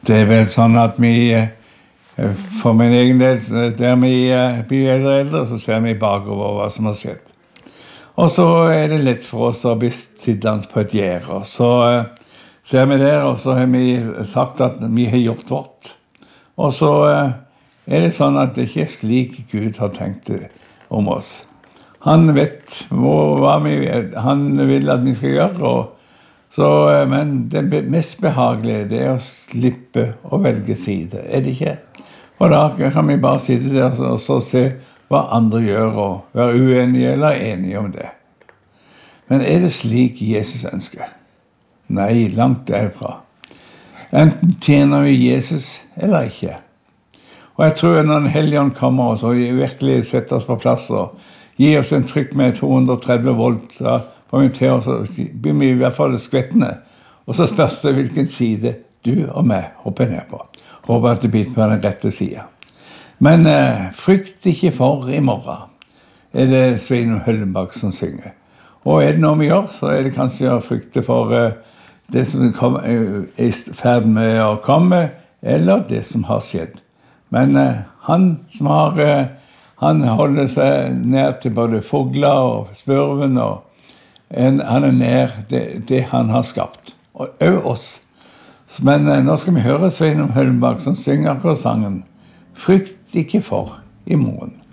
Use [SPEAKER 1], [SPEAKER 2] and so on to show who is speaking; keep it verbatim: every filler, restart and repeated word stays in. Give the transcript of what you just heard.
[SPEAKER 1] Det er vel sånn at vi, for min egen del, der vi blir eldre eldre, så ser vi bakover hva som har skjedd. Og så er det lett for oss å bli sittende på et gjerde. Og så ser vi der, og så har vi sagt at vi har gjort vårt. Og så er det sånn at det ikke er slik Gud har tenkt det om oss. Han vet hva vi, han vil at vi skal gjøre, og så, men det mest behagelige det er å slippe å velge side, er det ikke? Og da kan vi bare sitte der og så se hva andre gjør, og være uenige eller enige om det. Men er det slik Jesus ønsker? Nei, langt derfra. Enten tjener vi Jesus eller ikke. Og jeg tror når Den hellige ånd kommer oss og virkelig setter oss på plass og gir oss en trykk med to hundre og tretti volt, så får vi til oss og blir vi i hvert fall skvettende. Og så spørs det hvilken side du og meg hopper ned på. Håper at det blir på den rette siden. Men eh, frykt ikke for i morgen, er det Sveinung Høllenbakk som synger. Og er det noe vi gjør, så er det kanskje å frykte for eh, det som kom, er i ferd med å komme, eller det som har skjedd. Men eh, han som har, eh, han holder seg ned til både fugler og spurven, og en, han er nær det, det han har skapt, og også oss. Men eh, nå skal vi høre Sveinung Høllenbakk som synger akkurat sangen «Frykt ikke for i morgen».